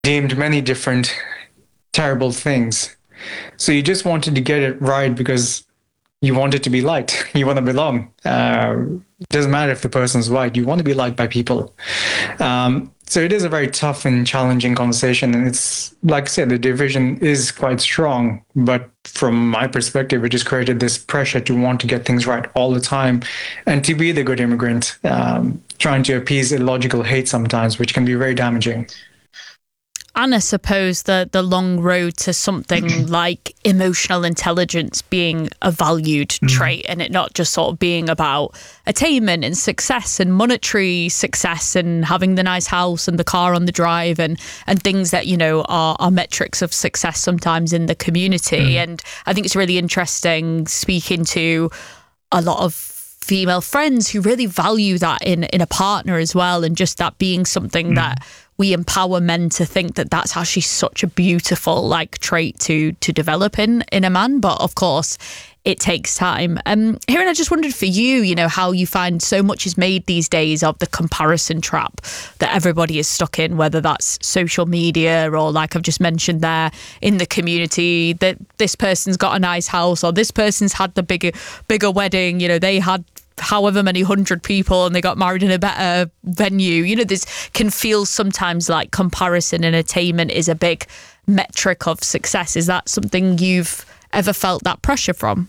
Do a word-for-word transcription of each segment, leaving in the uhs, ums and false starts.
deemed many different terrible things. So you just wanted to get it right because you want it to be liked. You want to belong. Uh, it doesn't matter if the person's right. You want to be liked by people. Um, so it is a very tough and challenging conversation. And it's, like I said, the division is quite strong. But from my perspective, it just created this pressure to want to get things right all the time and to be the good immigrant, um, trying to appease illogical hate sometimes, which can be very damaging. And I suppose the, the long road to something like emotional intelligence being a valued mm. trait, and it not just sort of being about attainment and success and monetary success and having the nice house and the car on the drive and, and things that, you know, are, are metrics of success sometimes in the community. Mm. And I think it's really interesting speaking to a lot of female friends who really value that in, in a partner as well, and just that being something mm. that we empower men to think that that's actually such a beautiful like trait to to develop in in a man. But of course, it takes time. Um, Hiran, I just wondered for you, you know, how you find so much is made these days of the comparison trap that everybody is stuck in, whether that's social media or, like I've just mentioned there, in the community, that this person's got a nice house or this person's had the bigger bigger wedding, you know, they had however many hundred people and they got married in a better venue. You know, this can feel sometimes like comparison and attainment is a big metric of success. Is that something you've ever felt that pressure from?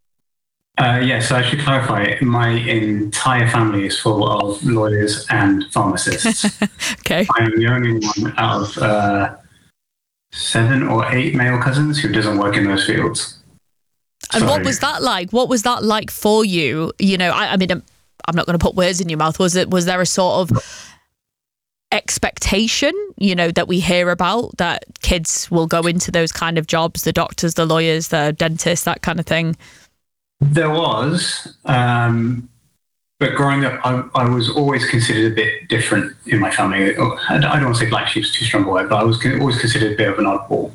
Uh, yes, yeah, so I should clarify. My entire family is full of lawyers and pharmacists. Okay. I'm the only one out of uh, seven or eight male cousins who doesn't work in those fields. And so, what was that like? What was that like for you? You know, I, I mean, I'm, I'm not going to put words in your mouth. Was it? Was there a sort of expectation, you know, that we hear about that kids will go into those kind of jobs, the doctors, the lawyers, the dentists, that kind of thing? There was, um, but growing up, I, I was always considered a bit different in my family. I don't want to say black sheep's too strong a word, but I was always considered a bit of an oddball.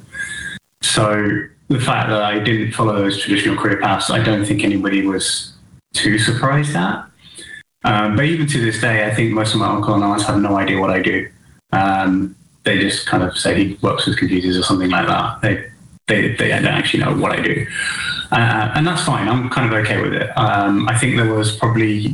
So the fact that I didn't follow those traditional career paths, I don't think anybody was too surprised at. Um, but even to this day, I think most of my uncle and aunts have no idea what I do. Um, they just kind of say he works with computers or something like that. They they, they don't actually know what I do. Uh, and that's fine. I'm kind of okay with it. Um, I think there was probably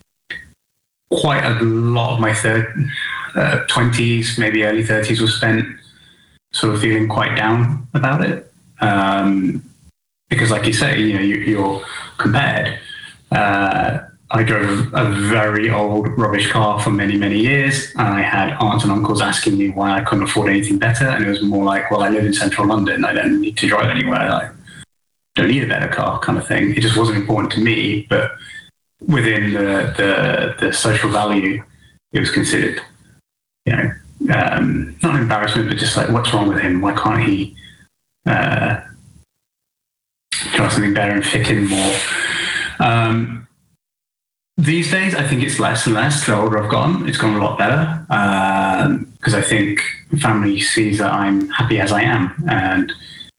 quite a lot of my third, uh, twenties, maybe early thirties was spent sort of feeling quite down about it. Um, because like you say, you know, you, you're compared. Uh, I drove a very old rubbish car for many, many years. And I had aunts and uncles asking me why I couldn't afford anything better. And it was more like, well, I live in central London. I don't need to drive anywhere. I don't need a better car kind of thing. It just wasn't important to me. But within the, the, the social value, it was considered, you know, um, not an embarrassment, but just like, what's wrong with him? Why can't he uh, try something better and fit in more? Um, these days, I think it's less and less. The older I've gotten, it's gone a lot better because um, I think family sees that I'm happy as I am. And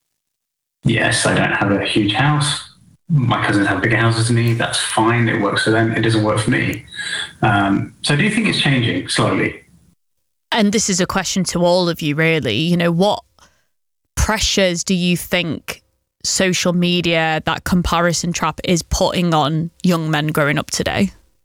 yes, I don't have a huge house. My cousins have bigger houses than me. That's fine. It works for them. It doesn't work for me. Um, so I do think it's changing slowly. And this is a question to all of you, really. You know, what pressures do you think social media, that comparison trap, is putting on young men growing up today?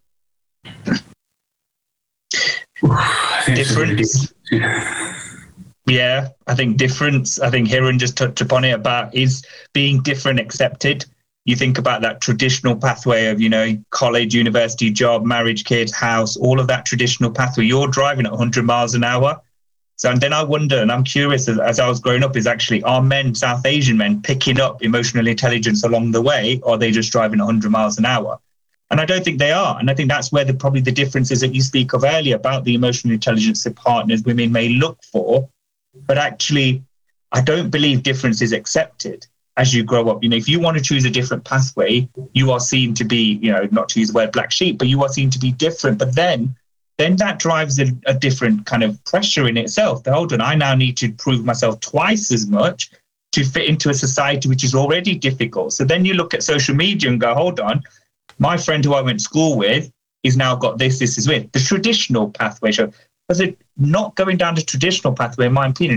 Difference. Yeah, I think difference. I think Hiran just touched upon it about is being different accepted. You think about that traditional pathway of, you know, college, university, job, marriage, kids, house, all of that traditional pathway. You're driving at one hundred miles an hour. So and then I wonder, and I'm curious, as, as I was growing up, is actually, are men, South Asian men, picking up emotional intelligence along the way, or are they just driving one hundred miles an hour? And I don't think they are. And I think that's where the probably the difference is that you speak of earlier about the emotional intelligence that partners women may look for. But actually, I don't believe difference is accepted as you grow up. You know, if you want to choose a different pathway, you are seen to be, you know, not to use the word black sheep, but you are seen to be different. But then then that drives a, a different kind of pressure in itself. The hold on, I now need to prove myself twice as much to fit into a society which is already difficult. So then you look at social media and go, hold on, my friend who I went to school with is now got this, this is with the traditional pathway. So Because it not going down the traditional pathway, in my opinion,